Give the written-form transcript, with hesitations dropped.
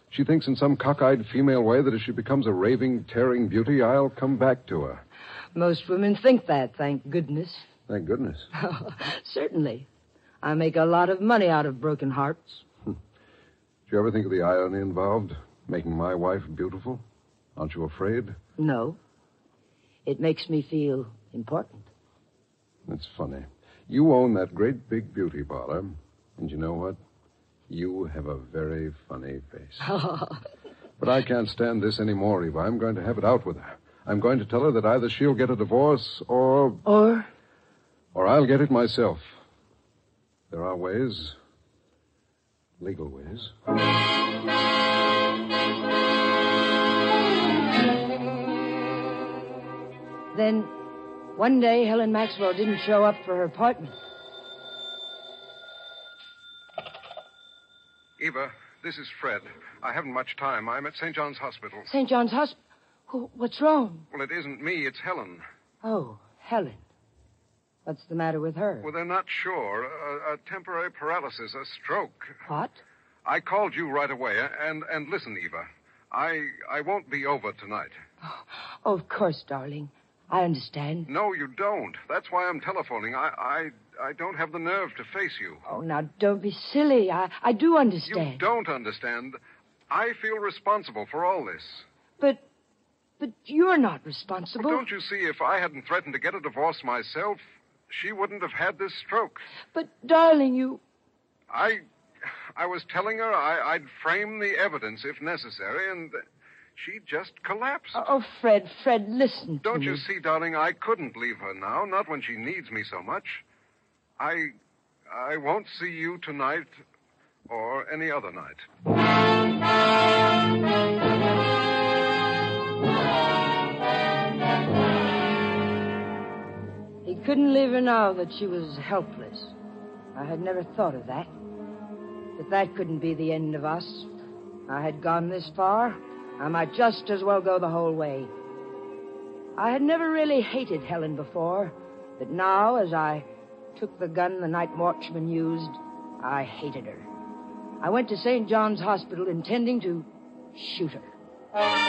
She thinks in some cockeyed female way that if she becomes a raving, tearing beauty, I'll come back to her. Most women think that, thank goodness. Thank goodness. Certainly. I make a lot of money out of broken hearts. Do you ever think of the irony involved? Making my wife beautiful? Aren't you afraid? No. It makes me feel important. That's funny. You own that great big beauty parlor, and you know what? You have a very funny face. But I can't stand this anymore, Eva. I'm going to have it out with her. I'm going to tell her that either she'll get a divorce or... Or I'll get it myself. There are ways. Legal ways. Then, one day, Helen Maxwell didn't show up for her appointment. Eva, this is Fred. I haven't much time. I'm at St. John's Hospital. St. John's Hospital? What's wrong? Well, it isn't me. It's Helen. Oh, Helen. What's the matter with her? Well, they're not sure. A temporary paralysis, a stroke. What? I called you right away. And listen, Eva, I won't be over tonight. Oh, of course, darling. I understand. No, you don't. That's why I'm telephoning. I don't have the nerve to face you. Oh, now, don't be silly. I do understand. You don't understand. I feel responsible for all this. But you're not responsible. Well, don't you see, if I hadn't threatened to get a divorce myself, she wouldn't have had this stroke. But, darling, you... I was telling her I'd frame the evidence if necessary, and she just collapsed. Oh, Fred, listen to me. Don't you see, darling, I couldn't leave her now, not when she needs me so much. I won't see you tonight or any other night. He couldn't leave her now that she was helpless. I had never thought of that. But that couldn't be the end of us. I had gone this far. I might just as well go the whole way. I had never really hated Helen before, but now, as I took the gun the night watchman used, I hated her. I went to St. John's Hospital intending to shoot her.